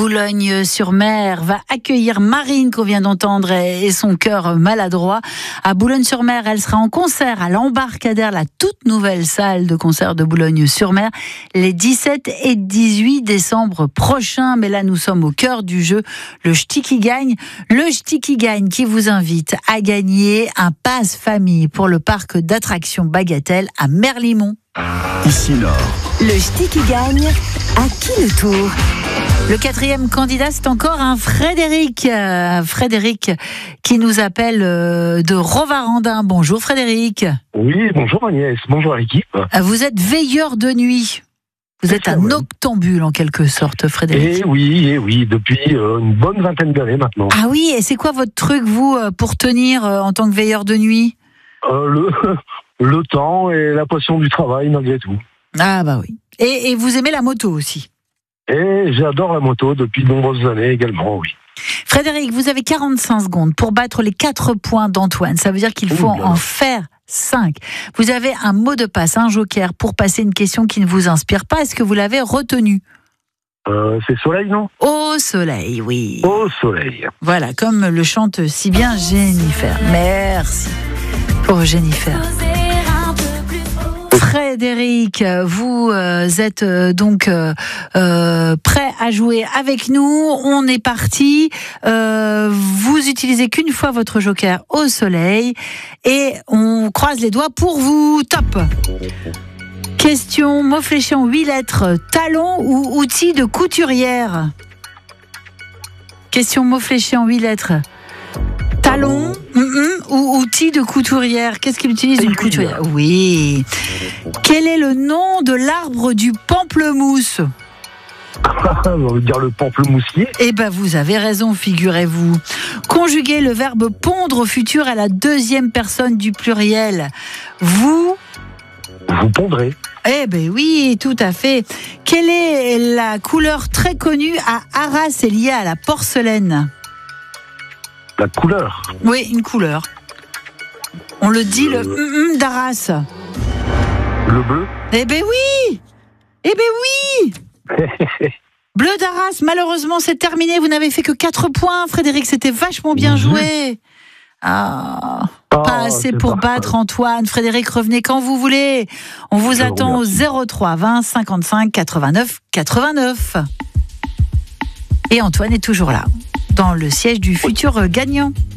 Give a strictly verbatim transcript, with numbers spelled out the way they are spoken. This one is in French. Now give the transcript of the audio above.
Boulogne-sur-Mer va accueillir Marine qu'on vient d'entendre et son cœur maladroit. À Boulogne-sur-Mer, elle sera en concert à l'Embarcadère, la toute nouvelle salle de concert de Boulogne-sur-Mer, les dix-sept et dix-huit décembre prochains. Mais là, nous sommes au cœur du jeu, le Ch'ti qui gagne. Le Ch'ti qui gagne qui vous invite à gagner un pass famille pour le parc d'attractions Bagatelle à Merlimont. Ici Nord. Le Ch'ti qui gagne, à qui le tour ? Le quatrième candidat, c'est encore un Frédéric. Euh, Frédéric qui nous appelle euh, de Rovarandin. Bonjour Frédéric. Oui, bonjour Agnès, bonjour à l'équipe. Vous êtes veilleur de nuit. Vous êtes un octambule en quelque sorte, Frédéric. Eh oui, eh oui, depuis euh, une bonne vingtaine d'années maintenant. Ah oui, et c'est quoi votre truc, vous, pour tenir euh, en tant que veilleur de nuit ? euh, le, le temps et la passion du travail, malgré tout. Ah bah oui. Et, et vous aimez la moto aussi ? Et j'adore la moto depuis de nombreuses années également, oui. Frédéric, vous avez quarante-cinq secondes pour battre les quatre points d'Antoine. Ça veut dire qu'il faut Ouh, en faire cinq. Vous avez un mot de passe, un joker, pour passer une question qui ne vous inspire pas. Est-ce que vous l'avez retenu ? euh, C'est soleil, non ? Au soleil, oui. Au soleil. Voilà, comme le chante si bien Jennifer. Merci pour Jennifer. Frédéric, vous euh, êtes euh, donc euh, euh, prêt à jouer avec nous. On est parti. Euh, vous utilisez qu'une fois votre joker au soleil et on croise les doigts pour vous. Top. Question, mot fléché en huit lettres. Talon ou outil de couturière ? Question, mot fléché en huit lettres. Talon mm-mm, ou outil de couturière. Qu'est-ce qu'il utilise une couturière ? Oui. Quel est le nom de l'arbre du pamplemousse ? On veut dire le pamplemoussier. Eh ben, vous avez raison, figurez-vous. Conjuguez le verbe pondre au futur à la deuxième personne du pluriel. Vous Vous pondrez. Eh ben oui, tout à fait. Quelle est la couleur très connue à Arras et liée à la porcelaine ? La couleur. Oui, une couleur. On le dit, le, le hum d'Arras. Le bleu. Eh ben oui. Eh ben oui. Bleu d'Arras, malheureusement, c'est terminé. Vous n'avez fait que quatre points, Frédéric. C'était vachement bien joué. Ah, oh, pas assez pour battre Antoine. Frédéric, revenez quand vous voulez. On vous Je attend vous au zéro trois vingt cinquante-cinq quatre-vingt-neuf quatre-vingt-neuf. Et Antoine est toujours là, dans le siège du futur gagnant.